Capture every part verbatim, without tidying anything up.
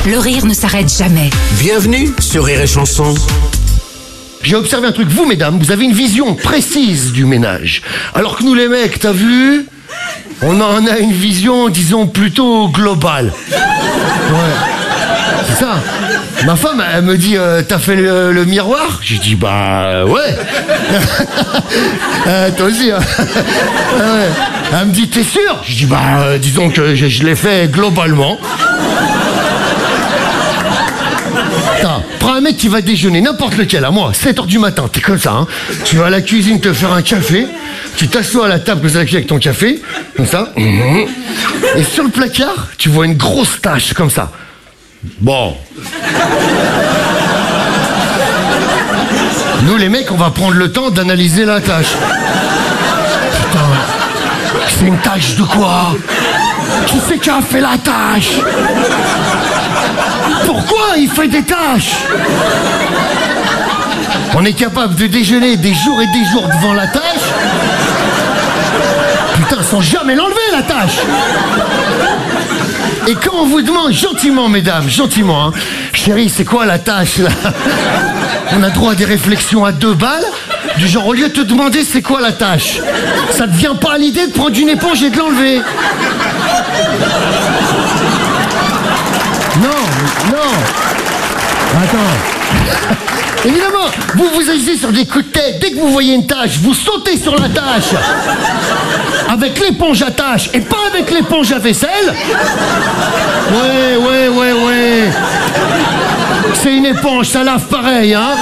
le rire ne s'arrête jamais. Bienvenue sur Rire et Chanson. J'ai observé un truc, vous mesdames, vous avez une vision précise du ménage. Alors que nous les mecs, t'as vu, on en a une vision, disons, plutôt globale. Ouais, c'est ça. Ma femme, elle me dit, euh, t'as fait le, le miroir? J'ai dit, bah ouais. euh, toi aussi, hein. Ouais. Elle me dit, t'es sûr? J'ai dit, bah euh, disons que je, je l'ai fait globalement. Attends, prends un mec qui va déjeuner, n'importe lequel, à moi, sept heures du matin, t'es comme ça, hein. Tu vas à la cuisine te faire un café, tu t'assois à la table avec ton café, comme ça, et sur le placard, tu vois une grosse tache, comme ça. Bon. Nous, les mecs, on va prendre le temps d'analyser la tâche. Putain, c'est une tâche de quoi? Qui c'est qui a fait la tâche? Pourquoi il fait des tâches? On est capable de déjeuner des jours et des jours devant la tâche. Putain, sans jamais l'enlever, la tâche. Et quand on vous demande gentiment, mesdames, gentiment, hein, chérie, c'est quoi la tâche, là? On a droit à des réflexions à deux balles, du genre, au lieu de te demander c'est quoi la tâche, ça te vient pas à l'idée de prendre une éponge et de l'enlever? Non, non. Attends. Évidemment, vous vous agissez sur des coups de tête. Dès que vous voyez une tâche, vous sautez sur la tâche. Avec l'éponge à tâche et pas avec l'éponge à vaisselle. Ouais, ouais, ouais, ouais. C'est une éponge, ça lave pareil, hein.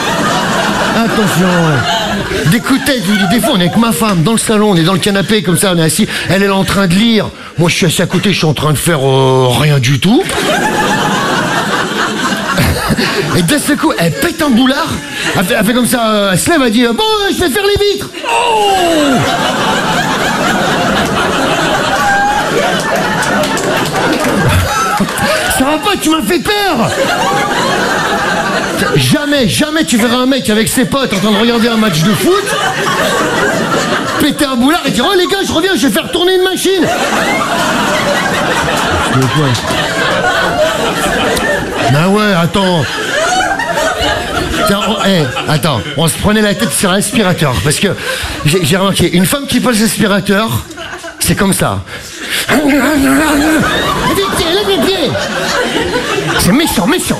Attention. Des coups de tête, je vous dis, des fois on est avec ma femme dans le salon, on est dans le canapé comme ça, on est assis, elle est en train de lire. Moi je suis assis à côté, je suis en train de faire euh, rien du tout. Et d'un seul coup, elle pète un boulard, elle fait, elle fait comme ça, euh, elle se lève, elle dit bon, je vais faire les vitres. Oh, ça va pas, tu m'as fait peur. Jamais, jamais tu verras un mec avec ses potes en train de regarder un match de foot, péter un boulard et dire oh les gars, je reviens, je vais faire tourner une machine. Ben ouais, attends. Tiens, on, hey, attends, on se prenait la tête sur l'aspirateur parce que j'ai, j'ai remarqué, une femme qui passe l'aspirateur, c'est comme ça. Vite, lève les pieds. C'est méchant, méchant.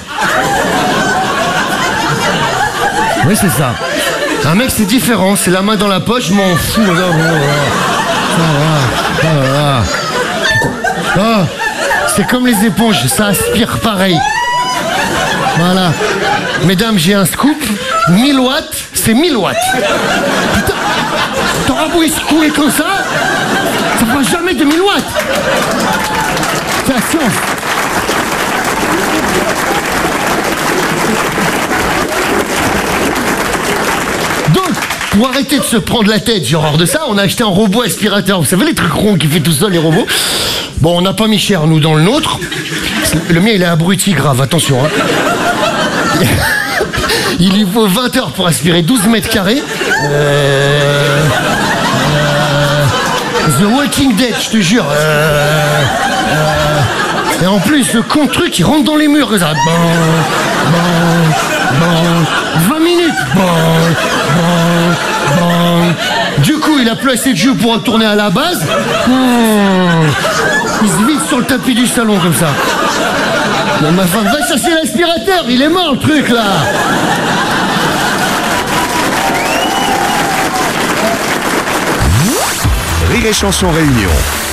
Oui, c'est ça. Un mec, c'est différent. C'est la main dans la poche, je m'en fous. Oh, c'est comme les éponges, ça aspire pareil. Voilà. Mesdames, j'ai un scoop. mille watts, c'est mille watts. Putain, t'auras beau secouer comme ça, ça fera jamais de mille watts. C'est la science. Donc, pour arrêter de se prendre la tête, j'ai horreur de ça, on a acheté un robot aspirateur. Vous savez les trucs ronds qui fait tout seul, les robots? Bon, on n'a pas mis cher, nous, dans le nôtre. Le mien, il est abruti grave, attention. Hein. Il lui faut vingt heures pour aspirer douze mètres carrés. Euh... Euh... The Walking Dead, je te jure. Euh... Euh... Et en plus, ce con truc, il rentre dans les murs. Ça. Bon, bon, bon. vingt minutes. Bon, bon, bon. Du coup, il a plus assez de jus pour retourner à la base. Mmh. Il se vide sur le tapis du salon comme ça. Non, ma femme, va chercher l'aspirateur, il est mort le truc là. Rire et Chanson Réunion.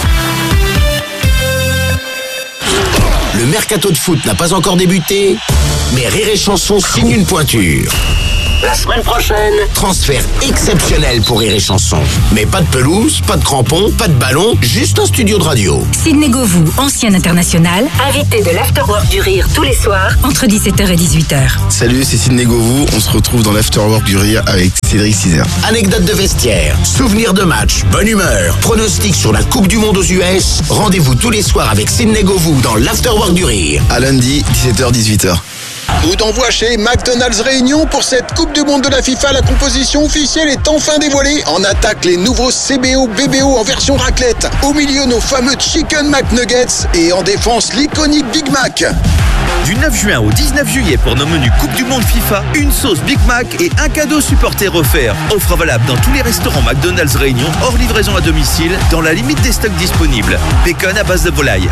Le mercato de foot n'a pas encore débuté, mais Rire et Chanson signe une pointure. La semaine prochaine, transfert exceptionnel pour Rire et Chanson. Mais pas de pelouse, pas de crampons, pas de ballon, juste un studio de radio. Sidney Govou, ancien international, invité de l'Afterwork du Rire tous les soirs, entre dix-sept heures et dix-huit heures. Salut, c'est Sidney Govou, on se retrouve dans l'Afterwork du Rire avec Cédric Cizer. Anecdotes de vestiaire, souvenirs de match, bonne humeur, pronostics sur la Coupe du Monde aux U S. Rendez-vous tous les soirs avec Sidney Govou dans l'Afterwork du Rire. À lundi, dix-sept heures dix-huit heures. Coup d'envoi chez McDonald's Réunion pour cette Coupe du Monde de la FIFA. La composition officielle est enfin dévoilée. En attaque, les nouveaux C B O B B O en version raclette. Au milieu, nos fameux Chicken McNuggets. Et en défense, l'iconique Big Mac. Du neuf juin au dix-neuf juillet pour nos menus Coupe du Monde FIFA, une sauce Big Mac et un cadeau supporter offert. Offre valable dans tous les restaurants McDonald's Réunion, hors livraison à domicile, dans la limite des stocks disponibles. Bacon à base de volaille.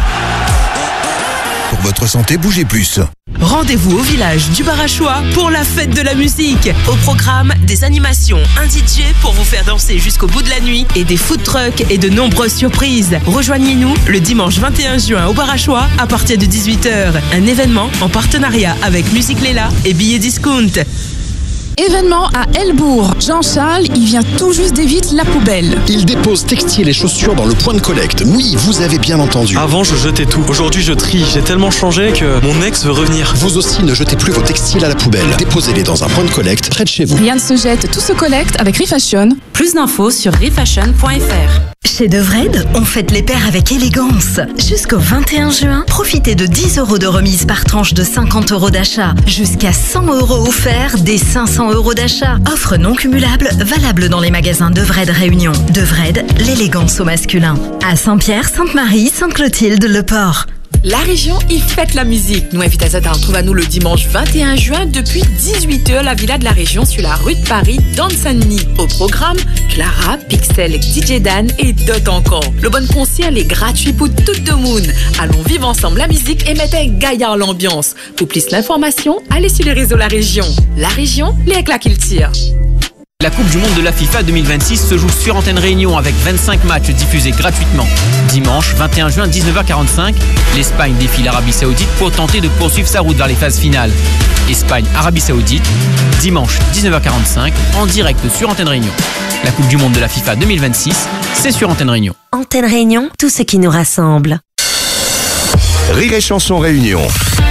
Pour votre santé, bougez plus. Rendez-vous au village du Barachois pour la fête de la musique. Au programme, des animations, un D J pour vous faire danser jusqu'au bout de la nuit et des food trucks et de nombreuses surprises. Rejoignez-nous le dimanche vingt et un juin au Barachois à partir de dix-huit heures. Un événement en partenariat avec Musique Léla et Billets Discount. Événement à Helbourg. Jean-Charles, il vient tout juste d'éviter la poubelle. Il dépose textiles et chaussures dans le point de collecte. Oui, vous avez bien entendu. Avant, je jetais tout. Aujourd'hui, je trie. J'ai tellement changé que mon ex veut revenir. Vous aussi, ne jetez plus vos textiles à la poubelle. Déposez-les dans un point de collecte près de chez vous. Rien ne se jette, tout se collecte avec Refashion. Plus d'infos sur refashion point f r. Chez Devred, on fête les pères avec élégance. Jusqu'au vingt et un juin, profitez de dix euros de remise par tranche de cinquante euros d'achat. Jusqu'à cent euros offerts dès cinq cents euros d'achat. Offre non cumulable, valable dans les magasins Devred Réunion. Devred, l'élégance au masculin. À Saint-Pierre, Sainte-Marie, Sainte-Clotilde, Le Port. La région, il fête la musique. Nous, invitez à retrouve à nous le dimanche vingt et un juin depuis dix-huit heures, la Villa de la Région sur la rue de Paris, dans Saint-Denis. Au programme, Clara, Pixel, D J Dan et d'autres encore. Le bon concert est gratuit pour tout le monde. Allons vivre ensemble la musique et mettez gaillard l'ambiance. Pour plus d'informations, allez sur les réseaux La Région. La Région, les éclats qu'il tire. La Coupe du Monde de la FIFA deux mille vingt-six se joue sur Antenne Réunion avec vingt-cinq matchs diffusés gratuitement. Dimanche vingt et un juin, dix-neuf heures quarante-cinq, l'Espagne défie l'Arabie Saoudite pour tenter de poursuivre sa route vers les phases finales. Espagne-Arabie Saoudite, dimanche dix-neuf heures quarante-cinq, en direct sur Antenne Réunion. La Coupe du Monde de la FIFA deux mille vingt-six, c'est sur Antenne Réunion. Antenne Réunion, tout ce qui nous rassemble. Rire et Chanson Réunion.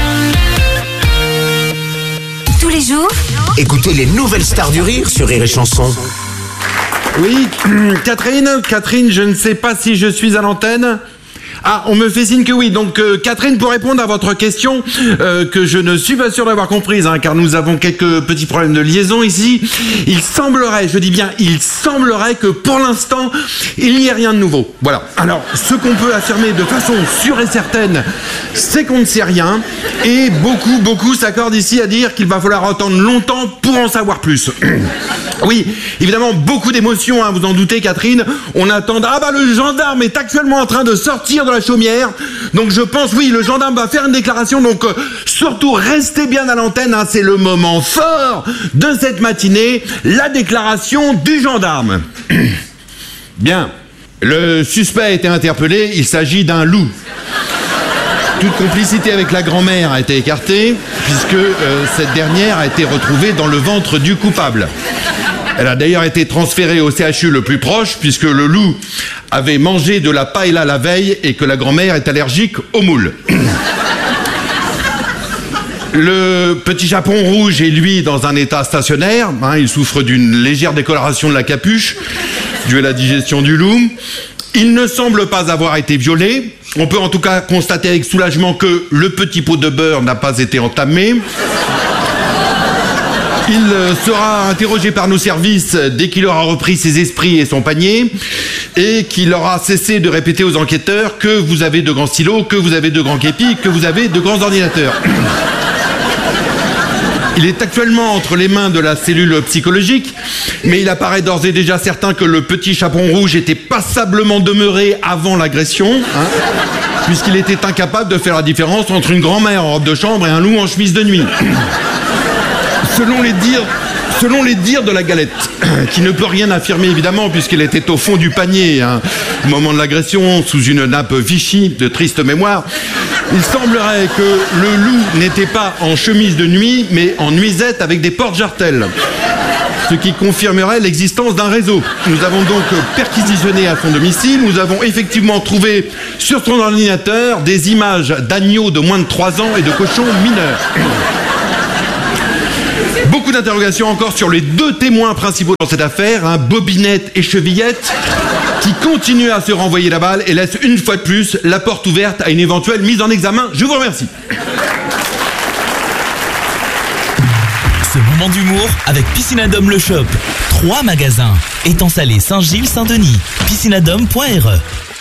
Tous les jours, écoutez les nouvelles stars du rire sur Rire et Chanson. Oui, Catherine, Catherine, je ne sais pas si je suis à l'antenne. Ah, on me fait signe que oui. Donc, euh, Catherine, pour répondre à votre question, euh, que je ne suis pas sûr d'avoir comprise, hein, car nous avons quelques petits problèmes de liaison ici, il semblerait, je dis bien, il semblerait que pour l'instant, il n'y ait rien de nouveau. Voilà. Alors, ce qu'on peut affirmer de façon sûre et certaine, c'est qu'on ne sait rien, et beaucoup, beaucoup s'accordent ici à dire qu'il va falloir attendre longtemps pour en savoir plus. Oui, évidemment, beaucoup d'émotions, hein, vous en doutez, Catherine. On attend... Ah bah, le gendarme est actuellement en train de sortir de la chaumière. Donc je pense, oui, le gendarme va faire une déclaration. Donc euh, surtout, restez bien à l'antenne, hein, c'est le moment fort de cette matinée, la déclaration du gendarme. Bien, le suspect a été interpellé, il s'agit d'un loup. Toute complicité avec la grand-mère a été écartée, puisque euh, cette dernière a été retrouvée dans le ventre du coupable. Elle a d'ailleurs été transférée au C H U le plus proche, puisque le loup avait mangé de la paella la veille et que la grand-mère est allergique aux moules. Le petit Japon rouge est, lui, dans un état stationnaire. Hein, il souffre d'une légère décoloration de la capuche, due à la digestion du loup. Il ne semble pas avoir été violé. On peut en tout cas constater avec soulagement que le petit pot de beurre n'a pas été entamé. Il sera interrogé par nos services dès qu'il aura repris ses esprits et son panier, et qu'il aura cessé de répéter aux enquêteurs que vous avez de grands stylos, que vous avez de grands képis, que vous avez de grands ordinateurs. Il est actuellement entre les mains de la cellule psychologique, mais il apparaît d'ores et déjà certain que le petit chaperon rouge était passablement demeuré avant l'agression, hein, puisqu'il était incapable de faire la différence entre une grand-mère en robe de chambre et un loup en chemise de nuit. Selon les dires, selon les dires de la galette, qui ne peut rien affirmer évidemment puisqu'il était au fond du panier hein, au moment de l'agression, sous une nappe Vichy de triste mémoire, il semblerait que le loup n'était pas en chemise de nuit, mais en nuisette avec des porte-jartelles. Ce qui confirmerait l'existence d'un réseau. Nous avons donc perquisitionné à son domicile, nous avons effectivement trouvé sur son ordinateur des images d'agneaux de moins de trois ans et de cochons mineurs. Beaucoup d'interrogations encore sur les deux témoins principaux dans cette affaire, hein, Bobinette et Chevillette, qui continuent à se renvoyer la balle et laissent une fois de plus la porte ouverte à une éventuelle mise en examen. Je vous remercie. moment d'humour avec Piscinadome le Shop. Trois magasins. Étang Salé, Saint-Gilles, Saint-Denis. piscinadome point r e